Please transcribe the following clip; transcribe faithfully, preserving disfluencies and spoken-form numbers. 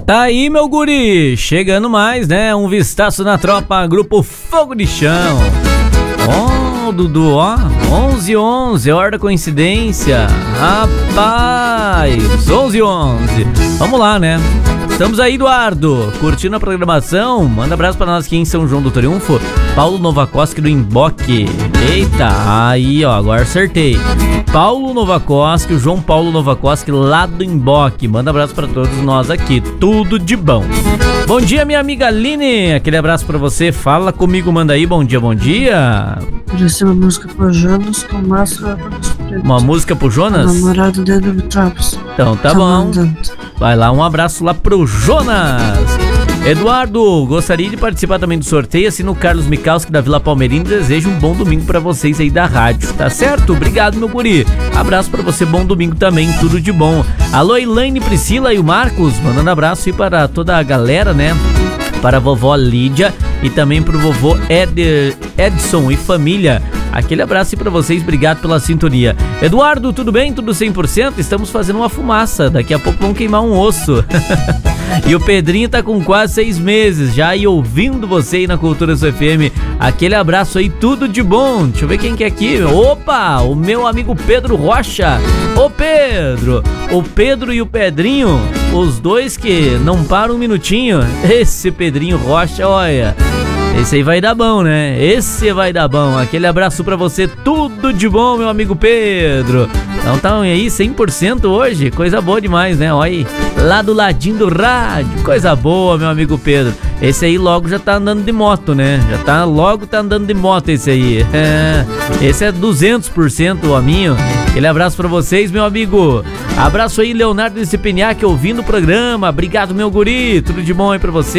Tá aí, meu guri, chegando mais, né? Um vistaço na tropa, Grupo Fogo de Chão. Ó, oh, Dudu, ó, onze e onze, hora da coincidência. Rapaz, onze e onze. Vamos lá, né? Estamos aí, Eduardo, curtindo a programação. Manda abraço pra nós aqui em São João do Triunfo. Paulo Novakoski do Imboque. Eita, aí ó, agora acertei. Paulo Novakoski, o João Paulo Novakoski lá do Imboque. Manda abraço pra todos nós aqui, tudo de bom. Bom dia, minha amiga Aline, aquele abraço pra você. Fala comigo, manda aí, bom dia, bom dia. Oferecer uma música pro Jonas com máscara para os pretos. Uma música pro Jonas? Namorado dele do Traps. Então tá, tá bom. Mandando. Vai lá, um abraço lá pro Jonas. Eduardo, gostaria de participar também do sorteio, assim no Carlos Michalski da Vila Palmeirinho. Desejo um bom domingo pra vocês aí da rádio, tá certo? Obrigado, meu guri. Abraço pra você, bom domingo também, tudo de bom. Alô, Elaine, Priscila e o Marcos, mandando abraço aí para toda a galera, né? Para a vovó Lídia e também pro vovô Ed, Edson e família. Aquele abraço aí pra vocês, obrigado pela sintonia. Eduardo, tudo bem? Tudo cem por cento? Estamos fazendo uma fumaça, daqui a pouco vamos queimar um osso. E o Pedrinho tá com quase seis meses já aí ouvindo você aí na Cultura S F M. Aquele abraço aí, tudo de bom. Deixa eu ver quem que é aqui. Opa, o meu amigo Pedro Rocha. Ô Pedro, o Pedro e o Pedrinho, os dois que não param um minutinho. Esse Pedrinho Rocha, olha, esse aí vai dar bom, né? Esse vai dar bom. Aquele abraço pra você, tudo de bom, meu amigo Pedro. Então tá aí, cem por cento hoje, coisa boa demais, né? Olha aí, lá do ladinho do rádio, coisa boa, meu amigo Pedro. Esse aí logo já tá andando de moto, né? Já tá, logo tá andando de moto esse aí. É, esse é duzentos por cento o aminho. Aquele abraço pra vocês, meu amigo. Abraço aí, Leonardo Cipiniac, ouvindo o programa. Obrigado, meu guri. Tudo de bom aí pra você.